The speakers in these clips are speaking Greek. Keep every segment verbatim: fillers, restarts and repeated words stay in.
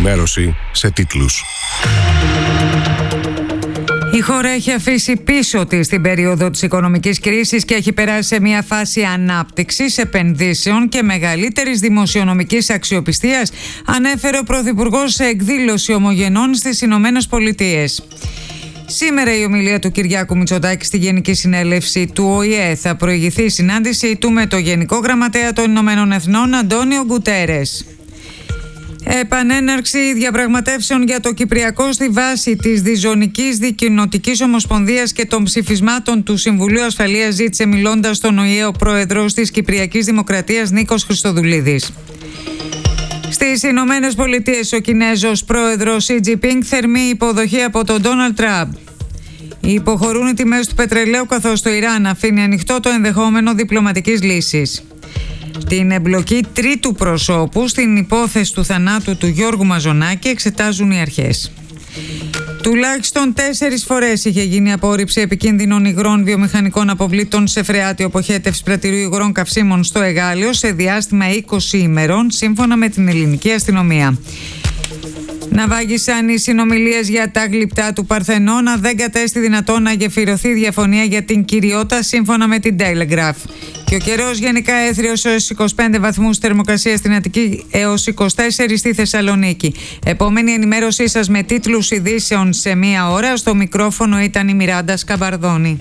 ενημέρωση σε τίτλους. Η χώρα έχει αφήσει πίσω της την περίοδο της οικονομικής κρίσης και έχει περάσει σε μια φάση ανάπτυξης, επενδύσεων και μεγαλύτερης δημοσιονομικής αξιοπιστίας, ανέφερε ο Πρωθυπουργός σε εκδήλωση ομογενών στις Ηνωμένες Πολιτείες. Σήμερα η ομιλία του Κυριάκου Μητσοτάκη στη Γενική Συνέλευση του Ο Η Ε θα προηγηθεί η συνάντησή του με το Γενικό Γραμματέα των Ηνωμένων Εθνών Αντώνιο Γκουτέρες. Επανέναρξη διαπραγματεύσεων για το Κυπριακό στη βάση της Διζωνικής Δικοινοτικής Ομοσπονδίας και των ψηφισμάτων του Συμβουλίου Ασφαλείας, ζήτησε μιλώντας στον Ο Η Ε ο πρόεδρος της Κυπριακής Δημοκρατίας Νίκος Χριστοδουλίδης. Στις Ηνωμένες Πολιτείες ο Κινέζος πρόεδρος Σι Τζινπίνγκ θερμή υποδοχή από τον Ντόναλντ Τραμπ. Υποχωρούν οι τιμές του πετρελαίου καθώς το Ιράν αφήνει ανοιχτό το ενδεχόμενο διπλωματικής λύσης. Την εμπλοκή τρίτου προσώπου στην υπόθεση του θανάτου του Γιώργου Μαζονάκη εξετάζουν οι αρχές. Τουλάχιστον τέσσερις φορές είχε γίνει απόρριψη επικίνδυνων υγρών βιομηχανικών αποβλήτων σε φρεάτιο αποχέτευση πρατηρίου υγρών καυσίμων στο Εγάλεο σε διάστημα είκοσι ημερών, σύμφωνα με την ελληνική αστυνομία. Να βάγισαν οι συνομιλίες για τα γλυπτά του Παρθενώνα, δεν κατέστη δυνατόν να γεφυρωθεί διαφωνία για την κυριότητα, σύμφωνα με την Telegraph. Και ο καιρός γενικά έθριος έως είκοσι πέντε βαθμούς θερμοκρασία στην Αττική έως είκοσι τέσσερα στη Θεσσαλονίκη. Επόμενη ενημέρωσή σας με τίτλους ειδήσεων σε μία ώρα. Στο μικρόφωνο ήταν η Μιράντα Σκαμπαρδόνη.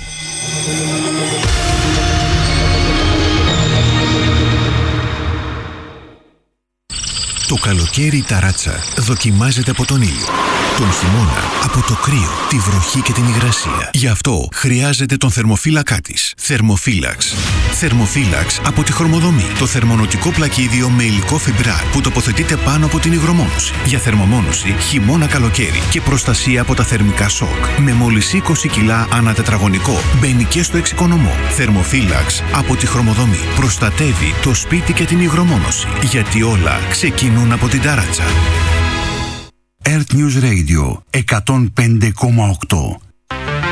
Το καλοκαίρι η ταράτσα δοκιμάζεται από τον ήλιο, τον χειμώνα από το κρύο, τη βροχή και την υγρασία. Γι' αυτό χρειάζεται τον θερμοφύλακά της. Θερμοφύλαξ. Θερμοφύλαξ από τη Χρωμοδομή. Το θερμονοτικό πλακίδιο με υλικό φιμπράρ που τοποθετείται πάνω από την υγρομόνωση. Για θερμομόνωση χειμώνα καλοκαίρι και προστασία από τα θερμικά σοκ. Με μόλις είκοσι κιλά ανά τετραγωνικό. Μπαίνει και στο εξοικονομό. Θερμοφύλαξ από τη Χρωμοδομή. Προστατεύει το σπίτι και την υγρομόνωση. Γιατί όλα ξεκινούν από την ταράτσα. Earth News Radio εκατόν πέντε κόμμα οκτώ.